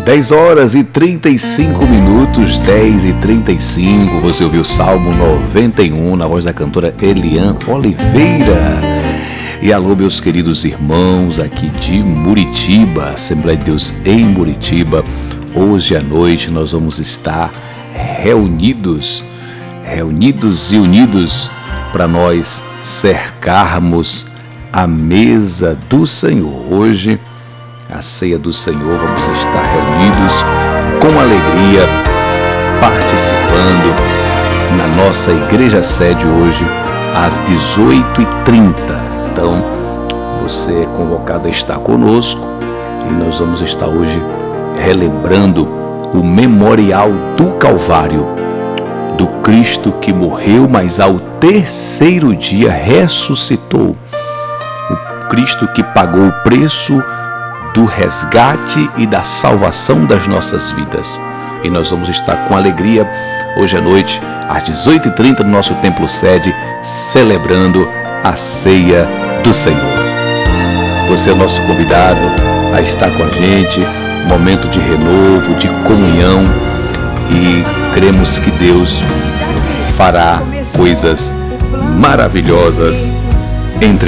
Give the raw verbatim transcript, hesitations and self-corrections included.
dez horas e trinta e cinco minutos, dez e trinta e cinco. Você ouviu o Salmo noventa e um na voz da cantora Eliane Oliveira. E alô, meus queridos irmãos aqui de Muritiba, Assembleia de Deus em Muritiba. Hoje à noite nós vamos estar reunidos, reunidos e unidos para nós cercarmos a mesa do Senhor. Hoje, a ceia do Senhor, vamos estar reunidos com alegria, participando na nossa igreja sede hoje, às dezoito e trinta. Então, você é convocado a estar conosco e nós vamos estar hoje relembrando o memorial do Calvário, do Cristo que morreu, mas ao terceiro dia ressuscitou. O Cristo que pagou o preço do resgate e da salvação das nossas vidas. E nós vamos estar com alegria hoje à noite, às dezoito e trinta, no nosso templo sede, celebrando a ceia do Senhor. Você é o nosso convidado a estar com a gente, momento de renovo, de comunhão, e cremos que Deus fará coisas maravilhosas entre